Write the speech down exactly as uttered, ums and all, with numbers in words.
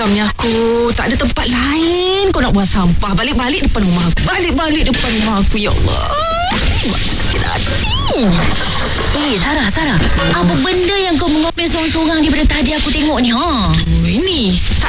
Geramnya aku. Tak ada tempat lain kau nak buang sampah. Balik-balik depan rumah aku. Balik-balik depan rumah aku. Ya Allah, sakit hati. Eh Sarah, Sarah, apa benda yang kau mengomel seorang-seorang daripada tadi aku tengok ni? Ha? Ini